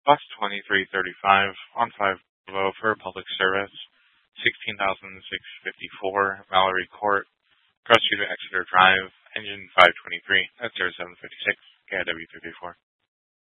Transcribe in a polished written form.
Bus 2335 on 5 Bravo for public service, 16,654 Mallory Court, Cross Street Exeter Drive, engine 523, that's 0756, KIW 34.